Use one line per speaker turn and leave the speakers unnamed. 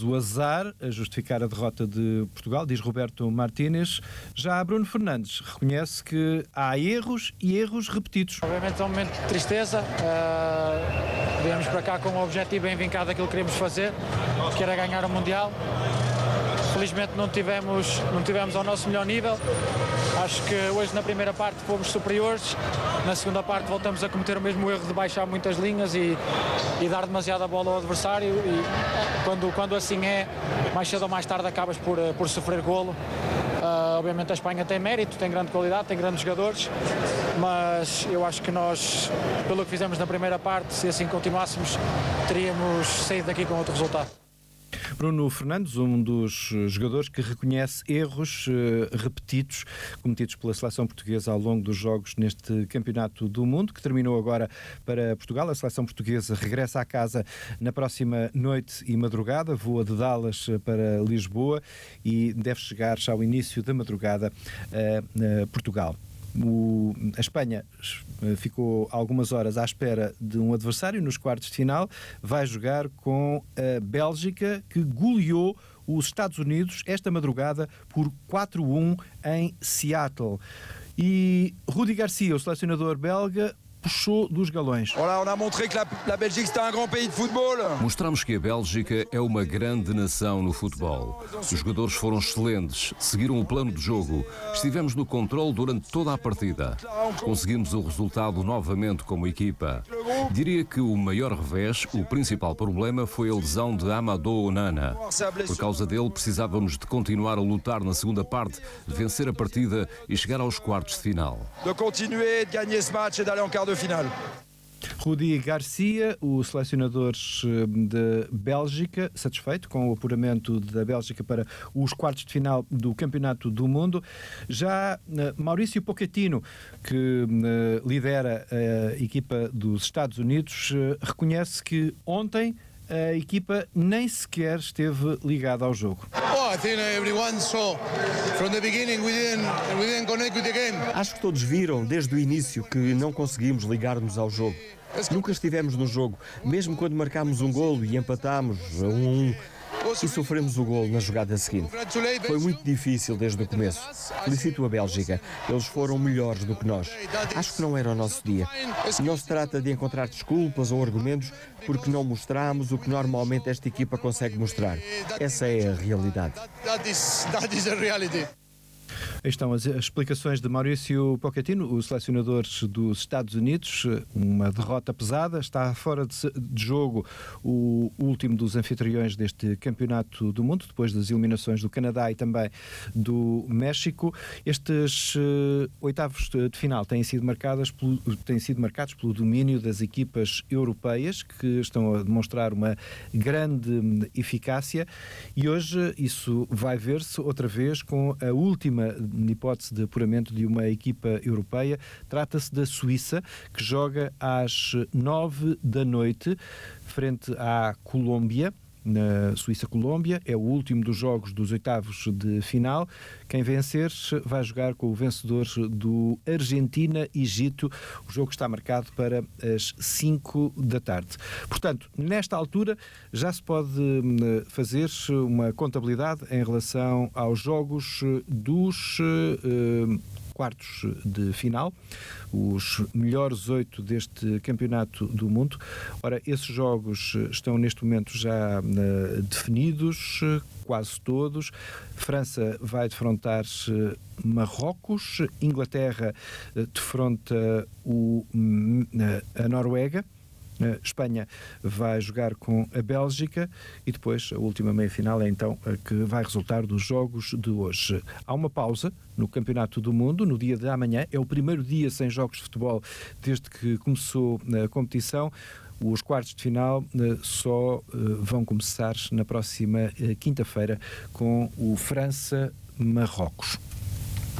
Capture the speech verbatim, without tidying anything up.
vezes o azar a justificar a derrota de Portugal, diz Roberto Martínez. Já Bruno Fernandes reconhece que há erros e erros repetidos.
Obviamente é um momento de tristeza. Uh, viemos para cá com o objetivo bem vincado daquilo que queríamos fazer, que era ganhar o Mundial. Felizmente não tivemos, não tivemos ao nosso melhor nível. Acho que hoje na primeira parte fomos superiores, na segunda parte voltamos a cometer o mesmo erro de baixar muitas linhas e, e dar demasiada bola ao adversário, e quando, quando assim é, mais cedo ou mais tarde acabas por, por sofrer golo. Uh, obviamente a Espanha tem mérito, tem grande qualidade, tem grandes jogadores, mas eu acho que nós, pelo que fizemos na primeira parte, se assim continuássemos, teríamos saído daqui com outro resultado.
Bruno Fernandes, um dos jogadores que reconhece erros uh, repetidos cometidos pela seleção portuguesa ao longo dos jogos neste Campeonato do Mundo, que terminou agora para Portugal. A seleção portuguesa regressa à casa na próxima noite e madrugada, voa de Dallas para Lisboa e deve chegar já ao início da madrugada a, a Portugal. O, a Espanha ficou algumas horas à espera de um adversário nos quartos de final, vai jogar com a Bélgica, que goleou os Estados Unidos esta madrugada por quatro a um em Seattle. E Rudi Garcia, o selecionador belga, puxou dos galões.
Mostramos que a Bélgica é uma grande nação no futebol. Os jogadores foram excelentes, seguiram o plano de jogo, estivemos no controle durante toda a partida. Conseguimos o resultado novamente como equipa. Diria que o maior revés, o principal problema, foi a lesão de Amadou Onana. Por causa dele, precisávamos de continuar a lutar na segunda parte, vencer a partida e chegar aos quartos de final.
De continuer, de ganhar esse match e d'aller en quart de final.
Rudi Garcia, o selecionador de Bélgica, satisfeito com o apuramento da Bélgica para os quartos de final do Campeonato do Mundo. Já Maurício Pochettino, que lidera a equipa dos Estados Unidos, reconhece que ontem a equipa nem sequer esteve ligada ao jogo.
Acho que todos viram desde o início que não conseguimos ligar-nos ao jogo. Nunca estivemos no jogo, mesmo quando marcámos um golo e empatámos a um a um e sofremos o golo na jogada seguinte. Foi muito difícil desde o começo. Felicito a Bélgica, eles foram melhores do que nós. Acho que não era o nosso dia. Não se trata de encontrar desculpas ou argumentos porque não mostramos o que normalmente esta equipa consegue mostrar. Essa é a realidade.
Aí estão as explicações de Maurício Pochettino, o selecionador dos Estados Unidos. Uma derrota pesada, está fora de jogo o último dos anfitriões deste Campeonato do Mundo, depois das eliminações do Canadá e também do México. Estes uh, oitavos de final têm sido, marcadas pelo, têm sido marcados pelo domínio das equipas europeias, que estão a demonstrar uma grande eficácia, e hoje isso vai ver-se outra vez com a última hipótese de apuramento de uma equipa europeia. Trata-se da Suíça, que joga às nove da noite frente à Colômbia. Na Suíça-Colômbia, é o último dos jogos dos oitavos de final. Quem vencer vai jogar com o vencedor do Argentina-Egito. O jogo está marcado para as cinco da tarde. Portanto, nesta altura já se pode fazer uma contabilidade em relação aos jogos dos uh, quartos de final, os melhores oito deste Campeonato do Mundo. Ora, esses jogos estão neste momento já uh, definidos, uh, quase todos. França vai defrontar uh, Marrocos, Inglaterra uh, defronta o, uh, a Noruega, A Espanha vai jogar com a Bélgica e depois a última meia-final é então a que vai resultar dos jogos de hoje. Há uma pausa no Campeonato do Mundo, no dia de amanhã, é o primeiro dia sem jogos de futebol desde que começou a competição. Os quartos de final só vão começar na próxima quinta-feira com o França-Marrocos.